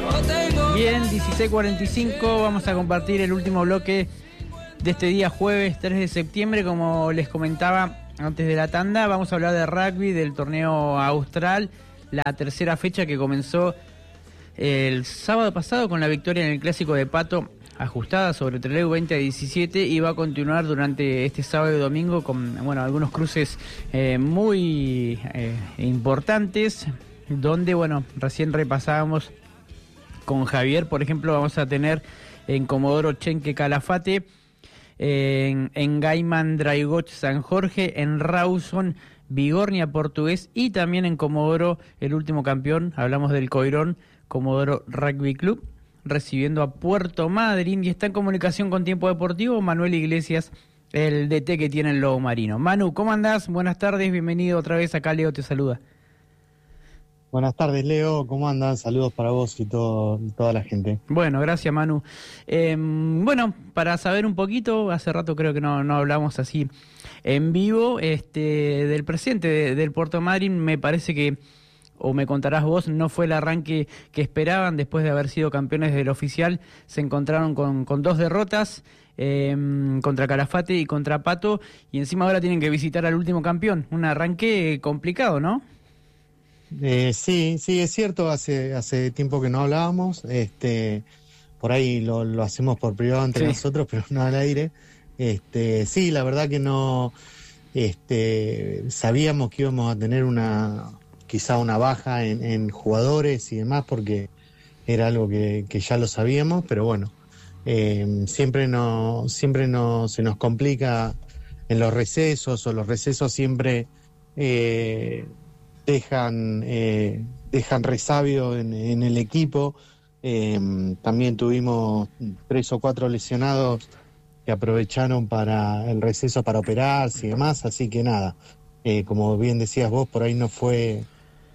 Bien, 16:45, vamos a compartir el último bloque de este día jueves 3 de septiembre. Como les comentaba antes de la tanda, vamos a hablar de rugby, del torneo austral, la tercera fecha que comenzó el sábado pasado con la victoria en el Clásico de Pato, ajustada sobre Trelew 20-17, y va a continuar durante este sábado y domingo con algunos cruces muy importantes, donde recién repasábamos con Javier. Por ejemplo, vamos a tener en Comodoro Chenque Calafate, en Gaiman Draigoch San Jorge, en Rawson Bigornia Portugués, y también en Comodoro el último campeón, hablamos del Coirón, Comodoro Rugby Club, recibiendo a Puerto Madryn. Y está en comunicación con Tiempo Deportivo Manuel Iglesias, el DT que tiene el Lobo Marino. Manu, ¿cómo andás? Buenas tardes, bienvenido otra vez. Acá Leo te saluda. Buenas tardes, Leo, ¿cómo andan? Saludos para vos y toda la gente. Bueno, gracias, Manu. Para saber un poquito, hace rato creo que no hablamos así en vivo, del presente del Puerto Madryn. Me parece que, o me contarás vos, no fue el arranque que esperaban. Después de haber sido campeones del oficial, se encontraron con dos derrotas, contra Calafate y contra Pato, y encima ahora tienen que visitar al último campeón. Un arranque complicado, ¿no? Sí, es cierto, hace tiempo que no hablábamos, por ahí lo hacemos por privado entre nosotros, pero no al aire. Sí, la verdad que no, sabíamos que íbamos a tener quizá una baja en jugadores y demás, porque era algo que ya lo sabíamos, pero bueno, siempre se nos complica en los recesos, o los recesos siempre dejan resabio en el equipo. También tuvimos 3 o 4 lesionados que aprovecharon para el receso para operarse y demás, así que nada, como bien decías vos, por ahí no fue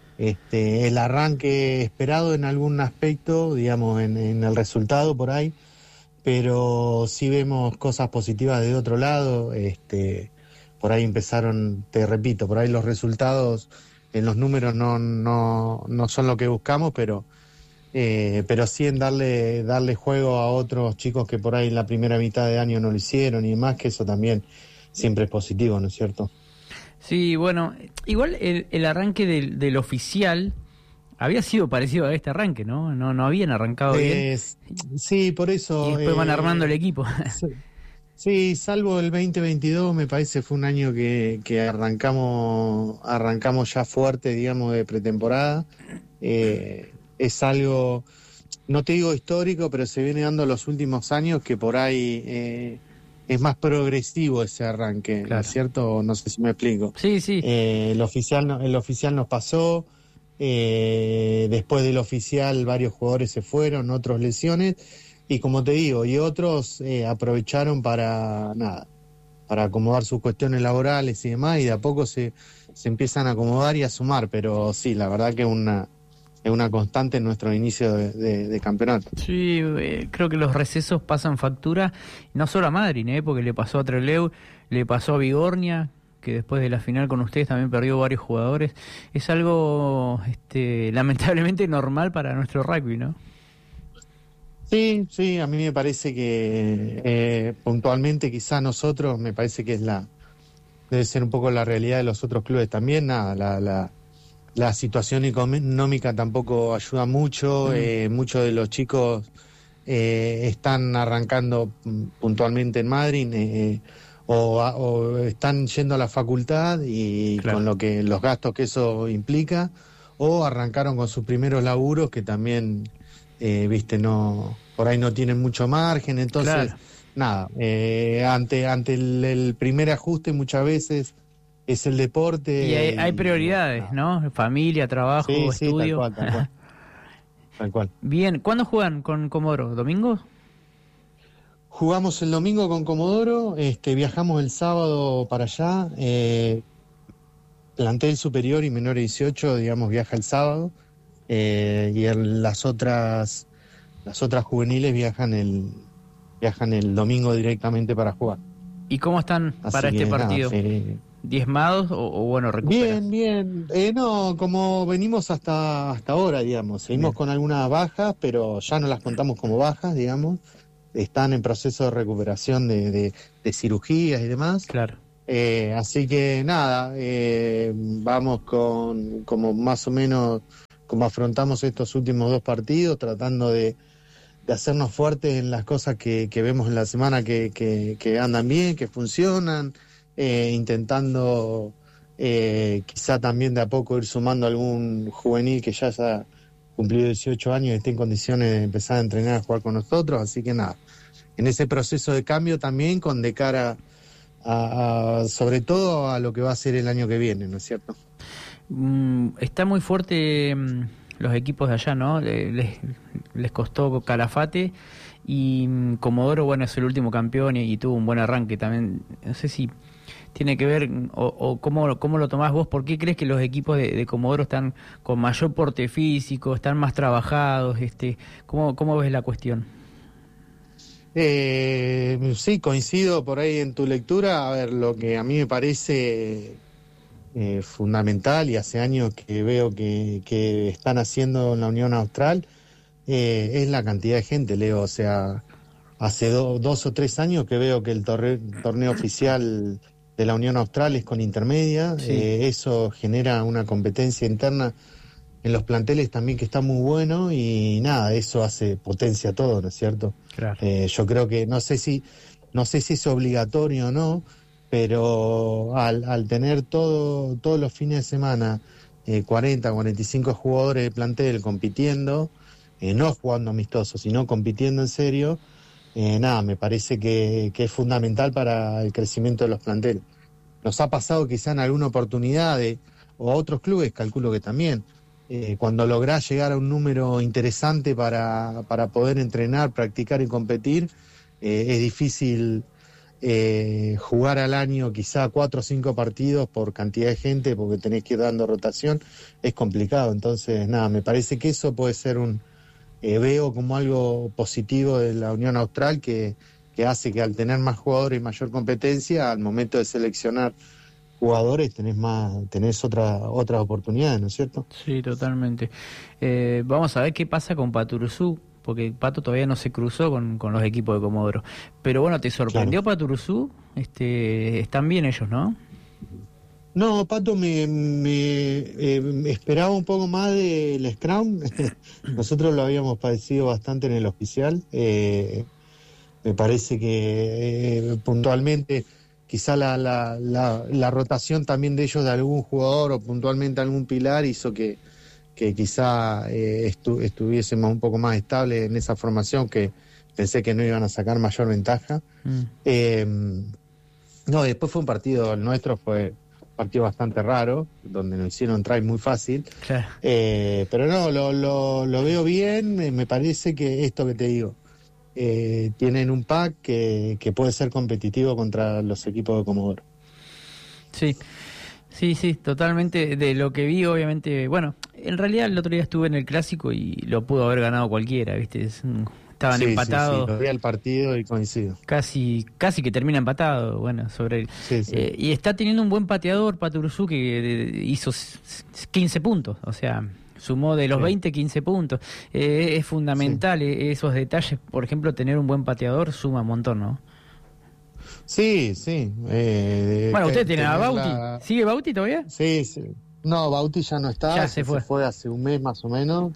el arranque esperado en algún aspecto, digamos, en el resultado por ahí, pero sí vemos cosas positivas de otro lado. Por ahí empezaron, te repito, por ahí los resultados en los números no son lo que buscamos, pero sí en darle juego a otros chicos que por ahí en la primera mitad de año no lo hicieron y demás, que eso también siempre es positivo, ¿no es cierto? Sí, igual el arranque del oficial había sido parecido a este arranque, ¿no? No habían arrancado bien. Sí, por eso. Y después van armando el equipo. Sí, salvo el 2022, me parece fue un año que arrancamos ya fuerte, digamos, de pretemporada. Es algo, no te digo histórico, pero se viene dando los últimos años, que por ahí es más progresivo ese arranque, claro. ¿No es cierto? No sé si me explico. Sí. El oficial nos pasó, después del oficial varios jugadores se fueron, otros lesiones. Y como te digo, y otros aprovecharon para acomodar sus cuestiones laborales y demás, y de a poco se empiezan a acomodar y a sumar, pero sí, la verdad que es una constante en nuestro inicio de campeonato. Sí, creo que los recesos pasan factura, no solo a Madryn, porque le pasó a Trelew, le pasó a Bigornia, que después de la final con ustedes también perdió varios jugadores. Es algo lamentablemente normal para nuestro rugby, ¿no? Sí, a mí me parece que puntualmente quizá nosotros, me parece que debe ser un poco la realidad de los otros clubes también. Nada, la situación económica tampoco ayuda mucho. Muchos de los chicos están arrancando puntualmente en Madryn, o están yendo a la facultad y claro, con los gastos que eso implica, o arrancaron con sus primeros laburos que también por ahí no tienen mucho margen, entonces claro, nada, ante el primer ajuste muchas veces es el deporte. Y hay prioridades, ¿no? Familia, trabajo, estudio. Tal cual. Bien, ¿cuándo juegan con Comodoro? ¿Domingo? Jugamos el domingo con Comodoro, viajamos el sábado para allá, plantel superior y menor de 18, digamos, viaja el sábado. Y las otras juveniles viajan el domingo directamente para jugar. ¿Y cómo están para este partido? diezmados o bueno, recuperan? Bien. No, como venimos hasta ahora, digamos. Seguimos con algunas bajas, pero ya no las contamos como bajas, digamos. Están en proceso de recuperación de cirugías y demás. Claro. Así que nada, vamos como más o menos como afrontamos estos últimos 2 partidos, tratando de hacernos fuertes en las cosas que vemos en la semana que andan bien, que funcionan, intentando quizá también de a poco ir sumando algún juvenil que ya ha cumplido 18 años y esté en condiciones de empezar a entrenar, a jugar con nosotros. Así que nada, en ese proceso de cambio también con de cara sobre todo a lo que va a ser el año que viene, ¿no es cierto? Está muy fuerte los equipos de allá, ¿no? Les costó Calafate y Comodoro, bueno, es el último campeón y tuvo un buen arranque también. No sé si tiene que ver o cómo lo tomás vos. ¿Por qué crees que los equipos de Comodoro están con mayor porte físico, están más trabajados? ¿Cómo ves la cuestión? Sí, coincido por ahí en tu lectura. A ver, lo que a mí me parece fundamental y hace años que veo que están haciendo en la Unión Austral es la cantidad de gente, Leo. O sea, hace 2 o 3 años que veo que el torneo oficial de la Unión Austral es con intermedia. Sí. Eso genera una competencia interna en los planteles también que está muy bueno y nada, eso hace potencia todo, ¿no es cierto? Claro. Yo creo que no sé si es obligatorio o no, pero al tener todos los fines de semana 40, 45 jugadores de plantel compitiendo, no jugando amistosos, sino compitiendo en serio, nada, me parece que es fundamental para el crecimiento de los planteles. Nos ha pasado quizá en alguna oportunidad o a otros clubes, calculo que también, cuando lográs llegar a un número interesante para poder entrenar, practicar y competir, es difícil jugar al año quizá 4 o 5 partidos por cantidad de gente, porque tenés que ir dando rotación, es complicado. Entonces, nada, me parece que eso puede ser veo como algo positivo de la Unión Austral que hace que al tener más jugadores y mayor competencia, al momento de seleccionar jugadores tenés otras oportunidades, ¿no es cierto? Sí, totalmente. Vamos a ver qué pasa con Paturuzú, porque Pato todavía no se cruzó con los equipos de Comodoro. Pero bueno, ¿te sorprendió Claro. Paturuzú? Están bien ellos, ¿no? No, Pato me esperaba un poco más del Scrum. Nosotros lo habíamos padecido bastante en el oficial. Me parece que puntualmente quizá la rotación también de ellos de algún jugador o puntualmente algún pilar hizo que quizá estuviésemos un poco más estables en esa formación, que pensé que no iban a sacar mayor ventaja. No, después fue un partido, el nuestro fue un partido bastante raro, donde nos hicieron try muy fácil. Claro. Pero no, lo veo bien. Me parece que esto que te digo, tienen un pack que puede ser competitivo contra los equipos de Comodoro. Sí, totalmente. De lo que vi, obviamente, bueno, en realidad el otro día estuve en el Clásico y lo pudo haber ganado cualquiera, ¿viste? Estaban empatados. Sí, lo vi al partido y coincido. Casi que termina empatado, bueno, sobre él. Sí. Y está teniendo un buen pateador, Paturuzú, que hizo 15 puntos, o sea, sumó de los 20, 15 puntos. Es fundamental esos detalles, por ejemplo, tener un buen pateador suma un montón, ¿no? Sí. Bueno, usted tiene a Bauti. ¿Sigue Bauti todavía? Sí. No, Bauti ya no está, Ya se fue hace un mes más o menos.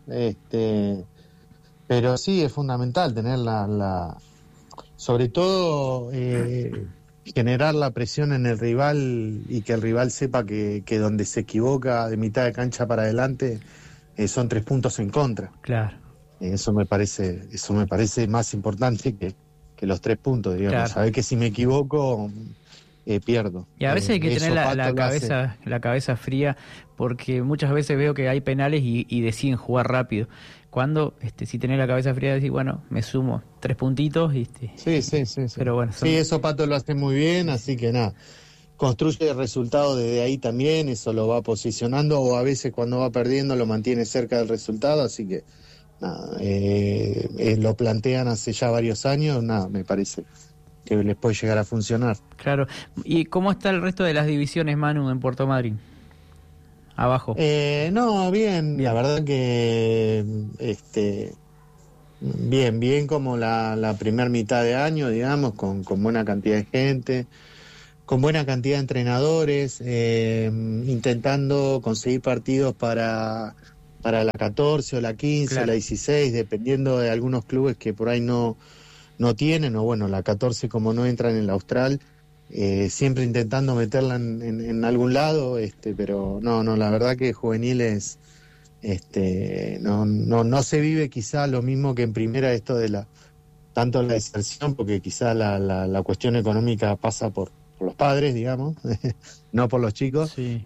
Pero sí, es fundamental tener sobre todo generar la presión en el rival y que el rival sepa que donde se equivoca de mitad de cancha para adelante son 3 puntos en contra. Claro. Eso me parece más importante que los 3 puntos, digamos. Claro. Saber que si me equivoco pierdo. Y a veces hay que tener la cabeza fría, porque muchas veces veo que hay penales y deciden jugar rápido. Cuando si tenés la cabeza fría, decís, bueno, me sumo 3 puntitos. Sí. Pero bueno, Sí, eso Pato lo hace muy bien, así que nada. Construye el resultado desde ahí también, eso lo va posicionando, o a veces cuando va perdiendo lo mantiene cerca del resultado, así que nada, lo plantean hace ya varios años, nada, me parece les puede llegar a funcionar. Claro. ¿Y cómo está el resto de las divisiones, Manu, en Puerto Madryn? Abajo. No, bien, la verdad que bien como la primera mitad de año, digamos, con buena cantidad de gente, con buena cantidad de entrenadores, intentando conseguir partidos para la 14 o la 15 Claro. o la 16, dependiendo de algunos clubes que por ahí no tienen, o bueno, la 14 como no entran en la Austral, siempre intentando meterla en algún lado, pero no, la verdad que juveniles no se vive quizá lo mismo que en primera, esto de tanto la deserción, porque quizá la cuestión económica pasa por los padres, digamos, no por los chicos. Sí.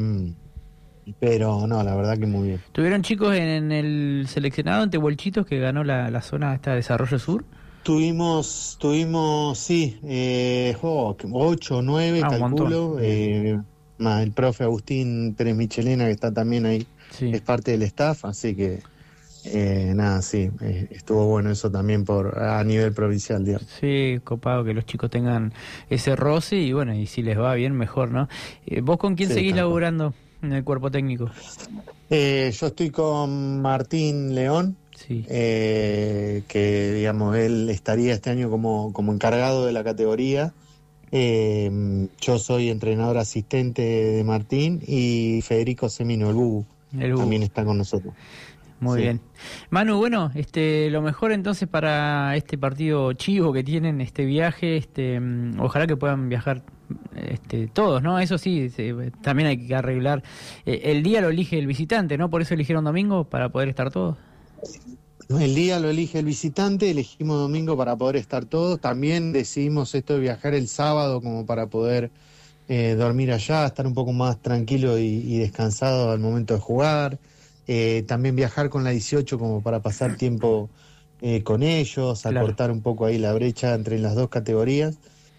Pero no, la verdad que muy bien. ¿Tuvieron chicos en el seleccionado ante Bolchitos que ganó la zona esta de Desarrollo Sur? Tuvimos, sí, 8 o 9, calculo, más el profe Agustín Pérez Michelena, que está también ahí, Sí. es parte del staff, así que nada, sí, estuvo bueno eso también a nivel provincial, digamos. Sí, copado que los chicos tengan ese roce y bueno, y si les va bien, mejor, ¿no? ¿Vos con quién Sí, seguís tal cual. laburando en el cuerpo técnico? Yo estoy con Martín León, Sí. que digamos él estaría este año como encargado de la categoría. Yo soy entrenador asistente de Martín, y Federico Semino, el Bubu, El Bubu. también está con nosotros. Muy Sí. bien. Manu, bueno, lo mejor entonces para este partido chivo que tienen, este viaje, ojalá que puedan viajar todos, ¿no? Eso sí, también hay que arreglar. El día lo elige el visitante, ¿no? Por eso eligieron domingo, para poder estar todos. El día lo elige el visitante, elegimos domingo para poder estar todos. También decidimos esto de viajar el sábado como para poder dormir allá, estar un poco más tranquilo y descansado al momento de jugar. También viajar con la 18 como para pasar tiempo con ellos, Claro. acortar un poco ahí la brecha entre las dos categorías.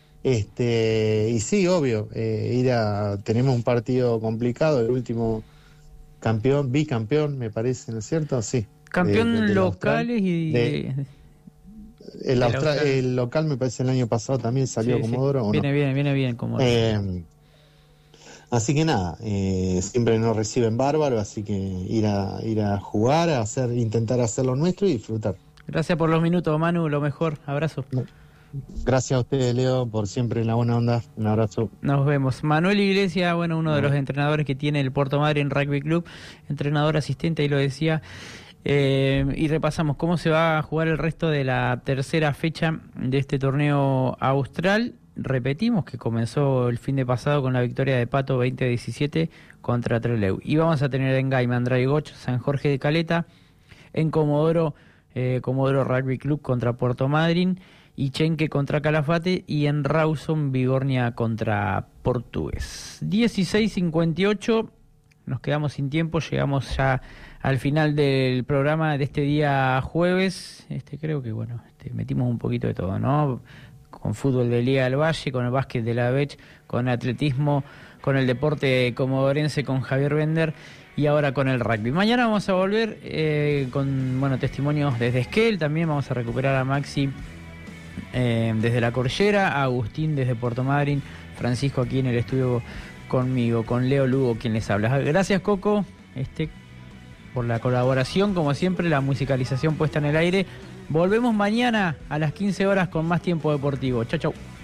Y sí, obvio, tenemos un partido complicado, el último bicampeón, me parece, ¿no es cierto? Sí. Campeón del Austral. locales y del Austral. El local me parece el año pasado también salió Sí, sí. Comodoro, ¿o no? Viene bien Comodoro. Así que nada, siempre nos reciben bárbaro, así que ir a jugar, intentar hacer lo nuestro y disfrutar. Gracias por los minutos, Manu, lo mejor. Abrazo. Gracias a ustedes, Leo, por siempre la buena onda. Un abrazo. Nos vemos. Manuel Iglesias, bueno, uno de los entrenadores que tiene el Puerto Madryn Rugby Club, entrenador asistente, ahí lo decía. Y repasamos cómo se va a jugar el resto de la tercera fecha de este torneo austral. Repetimos que comenzó el fin de pasado con la victoria de Pato 20-17 contra Trelew. Y vamos a tener en Gaiman, Draigoch, San Jorge de Caleta, en Comodoro, Comodoro Rugby Club contra Puerto Madryn, y Chenque contra Calafate, y en Rawson, Bigornia contra Portugués. 16:58, nos quedamos sin tiempo, llegamos ya al final del programa de este día jueves. Creo que bueno, metimos un poquito de todo, ¿no? Con fútbol de Liga del Valle, con el básquet de la Bech, con atletismo, con el deporte comodorense con Javier Bender, y ahora con el rugby. Mañana vamos a volver con testimonios desde Esquel, también vamos a recuperar a Maxi desde La Cordillera, a Agustín desde Puerto Madryn, Francisco aquí en el estudio conmigo, con Leo Lugo quien les habla. Gracias, Coco, por la colaboración, como siempre, la musicalización puesta en el aire. Volvemos mañana a las 15 horas con más tiempo deportivo. Chau, chau.